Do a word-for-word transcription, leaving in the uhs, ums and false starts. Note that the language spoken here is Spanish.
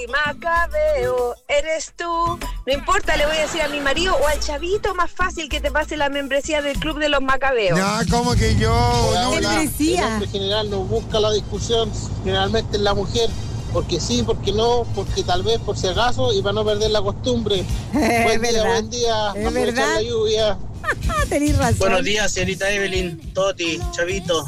soy Macabeo, eres tú. No importa, le voy a decir a mi marido o al chavito más fácil que te pase la membresía del Club de los Macabeos. No, como que yo. Ahora, el Membresía. hombre general no busca la discusión, generalmente es la mujer. Porque sí, porque no, porque tal vez por si acaso y para no perder la costumbre. Es buen día, verdad. buen día. Es Aprovechar verdad. la lluvia. Tenés razón. Buenos días, señorita Evelyn, Toti, Chavito.